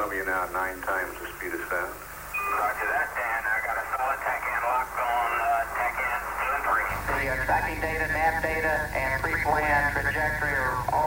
Columbia now 9 times the speed of sound. Roger that, Dan. I got a solid TACAN locked on TACAN 2 and 3. The tracking data, nav data, and pre-plan trajectory are all